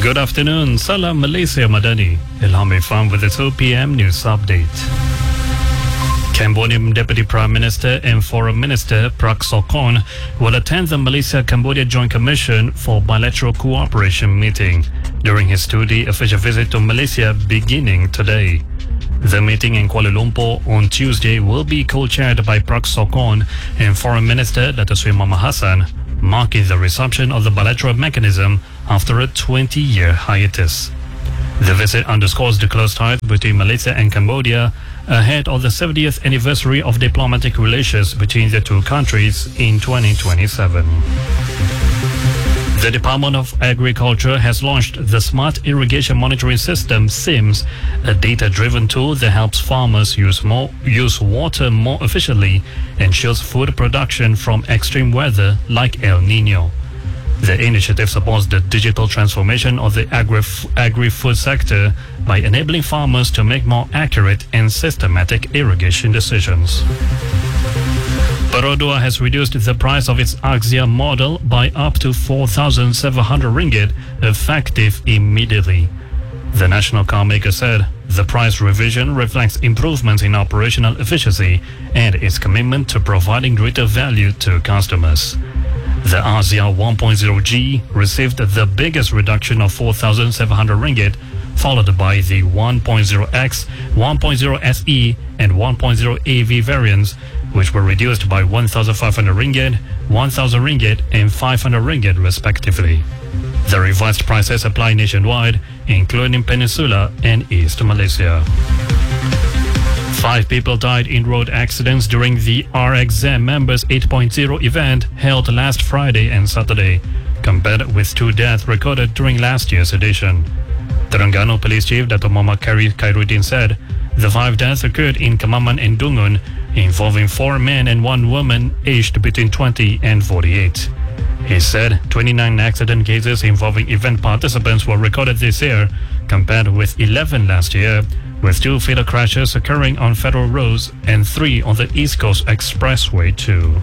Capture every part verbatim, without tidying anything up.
Good afternoon, Salam Malaysia Madani. Ilham Irfan with the two p.m. news update. Cambodian Deputy Prime Minister and Foreign Minister Prak Sokhonn will attend the Malaysia-Cambodia Joint Commission for Bilateral Cooperation meeting during his two-day official visit to Malaysia beginning today. The meeting in Kuala Lumpur on Tuesday will be co-chaired by Prak Sokhonn and Foreign Minister Dato Sri Muhammad Hassan, marking the resumption of the bilateral mechanism after a twenty-year hiatus. The visit underscores the close ties between Malaysia and Cambodia ahead of the seventieth anniversary of diplomatic relations between the two countries in twenty twenty-seven. The Department of Agriculture has launched the Smart Irrigation Monitoring System (SIMS), a data-driven tool that helps farmers use more use water more efficiently and ensures food production from extreme weather like El Nino. The initiative supports the digital transformation of the agri- agri-food sector by enabling farmers to make more accurate and systematic irrigation decisions. Perodua has reduced the price of its Axia model by up to four thousand seven hundred ringgit, effective immediately. The national car maker said the price revision reflects improvements in operational efficiency and its commitment to providing greater value to customers. The Axia one point oh G received the biggest reduction of four thousand seven hundred ringgit, followed by the one point oh X, one point oh S E and one point oh A V variants, which were reduced by one thousand five hundred ringgit, one thousand ringgit and five hundred ringgit respectively. The revised prices apply nationwide, including Peninsula and East Malaysia. Five people died in road accidents during the R X Z Members eight point oh event held last Friday and Saturday, compared with two deaths recorded during last year's edition. Terengganu Police Chief Dato Muhammad Khairuddin said the five deaths occurred in Kemaman and Dungun, involving four men and one woman aged between twenty and forty-eight. He said twenty-nine accident cases involving event participants were recorded this year, compared with eleven last year, with two fatal crashes occurring on federal roads and three on the East Coast Expressway too.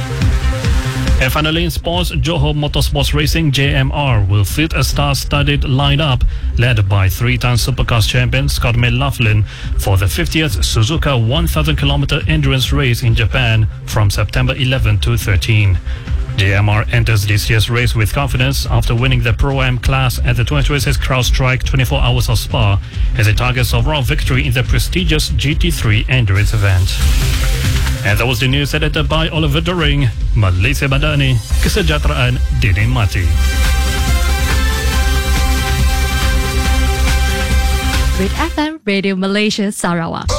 And finally in sports, Johor Motorsports Racing J M R will field a star-studded lineup led by three-time Supercars champion Scott McLaughlin for the fiftieth Suzuka one thousand kilometer endurance race in Japan from September eleventh to thirteenth. J M R enters this year's race with confidence after winning the Pro-Am class at the twenty twenty-six CrowdStrike twenty-four Hours of Spa as it targets overall victory in the prestigious G T three endurance event. And that was the news edited by Oliver Doring. Malaysia Madani, kesejahteraan dinikmati. Red F M Radio Malaysia Sarawak.